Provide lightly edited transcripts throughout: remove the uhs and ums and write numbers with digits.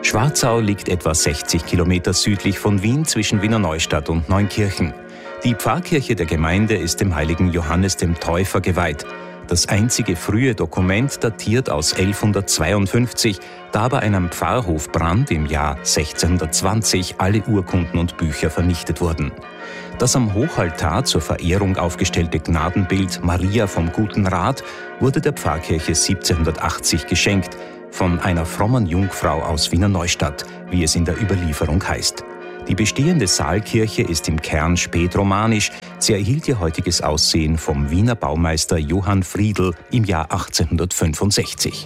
Schwarzau liegt etwa 60 Kilometer südlich von Wien zwischen Wiener Neustadt und Neunkirchen. Die Pfarrkirche der Gemeinde ist dem heiligen Johannes dem Täufer geweiht. Das einzige frühe Dokument datiert aus 1152, da bei einem Pfarrhofbrand im Jahr 1620 alle Urkunden und Bücher vernichtet wurden. Das am Hochaltar zur Verehrung aufgestellte Gnadenbild Maria vom Guten Rat wurde der Pfarrkirche 1780 geschenkt, von einer frommen Jungfrau aus Wiener Neustadt, wie es in der Überlieferung heißt. Die bestehende Saalkirche ist im Kern spätromanisch. Sie erhielt ihr heutiges Aussehen vom Wiener Baumeister Johann Friedl im Jahr 1865.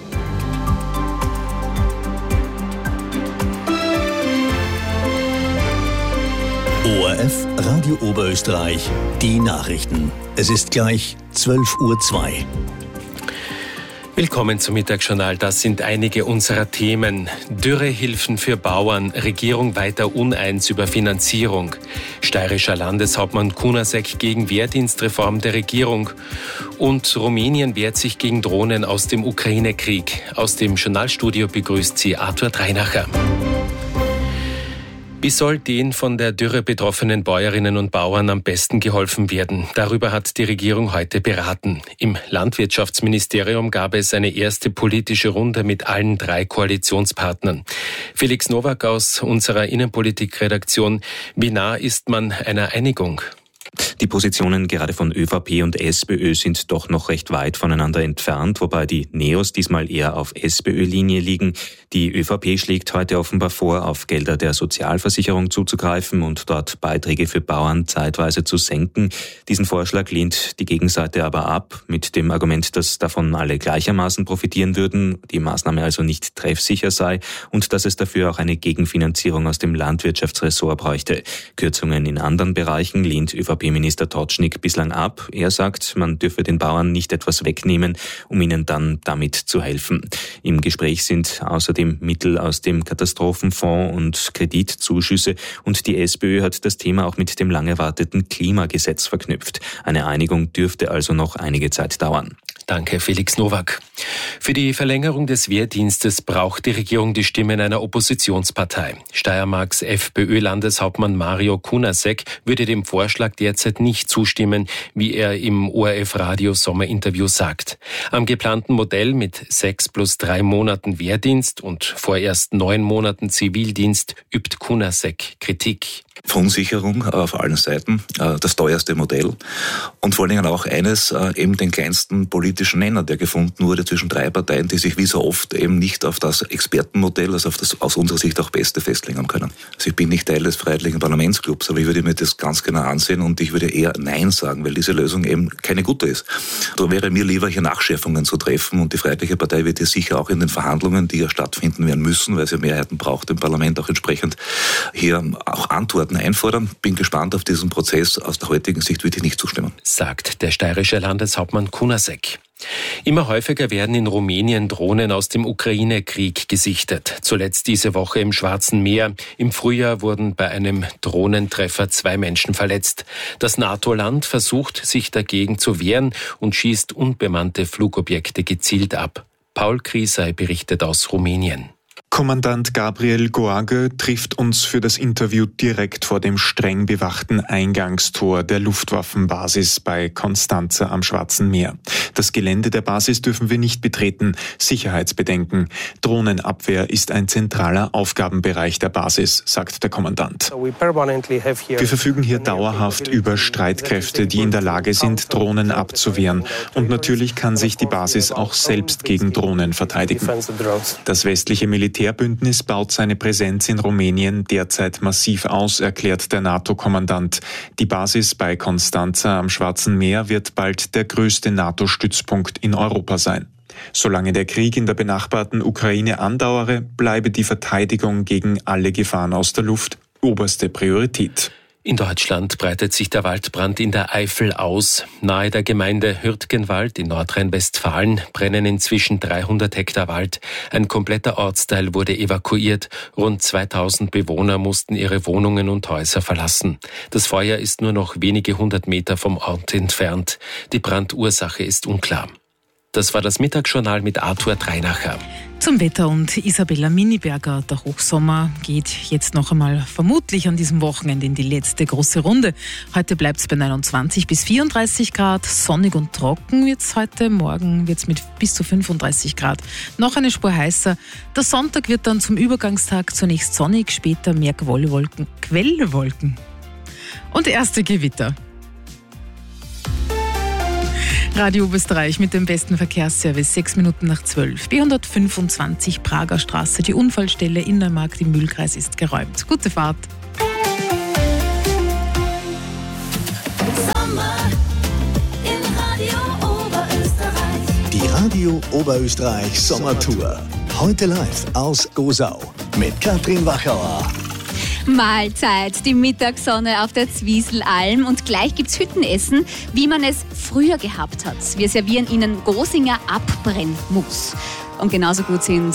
ORF Radio Oberösterreich, die Nachrichten. Es ist gleich 12:02 Uhr. Willkommen zum Mittagsjournal. Das sind einige unserer Themen. Dürrehilfen für Bauern, Regierung weiter uneins über Finanzierung. Steirischer Landeshauptmann Kunasek gegen Wehrdienstreform der Regierung. Und Rumänien wehrt sich gegen Drohnen aus dem Ukraine-Krieg. Aus dem Journalstudio begrüßt sie Arthur Dreinacher. Wie soll den von der Dürre betroffenen Bäuerinnen und Bauern am besten geholfen werden? Darüber hat die Regierung heute beraten. Im Landwirtschaftsministerium gab es eine erste politische Runde mit allen 3 Koalitionspartnern. Felix Nowak aus unserer Innenpolitikredaktion. Wie nah ist man einer Einigung? Die Positionen gerade von ÖVP und SPÖ sind doch noch recht weit voneinander entfernt, wobei die Neos diesmal eher auf SPÖ-Linie liegen. Die ÖVP schlägt heute offenbar vor, auf Gelder der Sozialversicherung zuzugreifen und dort Beiträge für Bauern zeitweise zu senken. Diesen Vorschlag lehnt die Gegenseite aber ab, mit dem Argument, dass davon alle gleichermaßen profitieren würden, die Maßnahme also nicht treffsicher sei und dass es dafür auch eine Gegenfinanzierung aus dem Landwirtschaftsressort bräuchte. Kürzungen in anderen Bereichen lehnt ÖVP-Minister Totschnig bislang ab. Er sagt, man dürfe den Bauern nicht etwas wegnehmen, um ihnen dann damit zu helfen. Im Gespräch sind außerdem Mittel aus dem Katastrophenfonds und Kreditzuschüsse und die SPÖ hat das Thema auch mit dem lang erwarteten Klimagesetz verknüpft. Eine Einigung dürfte also noch einige Zeit dauern. Danke, Felix Nowak. Für die Verlängerung des Wehrdienstes braucht die Regierung die Stimmen einer Oppositionspartei. Steiermarks FPÖ-Landeshauptmann Mario Kunasek würde dem Vorschlag derzeit nicht zustimmen, wie er im ORF-Radio-Sommerinterview sagt. Am geplanten Modell mit 6 + 3 Monaten Wehrdienst und vorerst 9 Monaten Zivildienst übt Kunasek Kritik. Verunsicherung auf allen Seiten, das teuerste Modell und vor allen Dingen auch eines, eben den kleinsten politischen Nenner, der gefunden wurde zwischen 3 Parteien, die sich wie so oft eben nicht auf das Expertenmodell, also auf das aus unserer Sicht auch Beste festlegen können. Also ich bin nicht Teil des Freiheitlichen Parlamentsclubs, aber ich würde mir das ganz genau ansehen und ich würde eher Nein sagen, weil diese Lösung eben keine gute ist. Da wäre mir lieber, hier Nachschärfungen zu treffen und die Freiheitliche Partei wird hier sicher auch in den Verhandlungen, die ja stattfinden werden müssen, weil sie Mehrheiten braucht im Parlament, auch entsprechend hier auch Antworten einfordern. Bin gespannt auf diesen Prozess. Aus der heutigen Sicht würde ich nicht zustimmen. Sagt der steirische Landeshauptmann Kunasek. Immer häufiger werden in Rumänien Drohnen aus dem Ukraine-Krieg gesichtet. Zuletzt diese Woche im Schwarzen Meer. Im Frühjahr wurden bei einem Drohnentreffer 2 Menschen verletzt. Das NATO-Land versucht, sich dagegen zu wehren und schießt unbemannte Flugobjekte gezielt ab. Paul Kriesei berichtet aus Rumänien. Kommandant Gabriel Goage trifft uns für das Interview direkt vor dem streng bewachten Eingangstor der Luftwaffenbasis bei Constanța am Schwarzen Meer. Das Gelände der Basis dürfen wir nicht betreten. Sicherheitsbedenken. Drohnenabwehr ist ein zentraler Aufgabenbereich der Basis, sagt der Kommandant. Wir verfügen hier dauerhaft über Streitkräfte, die in der Lage sind, Drohnen abzuwehren. Und natürlich kann sich die Basis auch selbst gegen Drohnen verteidigen. Das westliche Militärbündnis baut seine Präsenz in Rumänien derzeit massiv aus, erklärt der NATO-Kommandant. Die Basis bei Constanța am Schwarzen Meer wird bald der größte NATO-Stützpunkt in Europa sein. Solange der Krieg in der benachbarten Ukraine andauere, bleibe die Verteidigung gegen alle Gefahren aus der Luft oberste Priorität. In Deutschland breitet sich der Waldbrand in der Eifel aus. Nahe der Gemeinde Hürtgenwald in Nordrhein-Westfalen brennen inzwischen 300 Hektar Wald. Ein kompletter Ortsteil wurde evakuiert. Rund 2000 Bewohner mussten ihre Wohnungen und Häuser verlassen. Das Feuer ist nur noch wenige 100 Meter vom Ort entfernt. Die Brandursache ist unklar. Das war das Mittagsjournal mit Arthur Dreinacher. Zum Wetter und Isabella Miniberger. Der Hochsommer geht jetzt noch einmal vermutlich an diesem Wochenende in die letzte große Runde. Heute bleibt es bei 29 bis 34 Grad. Sonnig und trocken wird es heute. Morgen wird es mit bis zu 35 Grad noch eine Spur heißer. Der Sonntag wird dann zum Übergangstag zunächst sonnig, später mehr Quellwolken und erste Gewitter. Radio Oberösterreich mit dem besten Verkehrsservice, 6 Minuten nach 12. B125 Prager Straße, die Unfallstelle in Neumarkt im Mühlkreis ist geräumt. Gute Fahrt. Sommer in Radio Oberösterreich. Die Radio Oberösterreich Sommertour. Heute live aus Gosau mit Katrin Wachauer. Mahlzeit, die Mittagssonne auf der Zwieselalm und gleich gibt's Hüttenessen, wie man es früher gehabt hat. Wir servieren Ihnen Gosinger Abbrennmus. Und genauso gut sind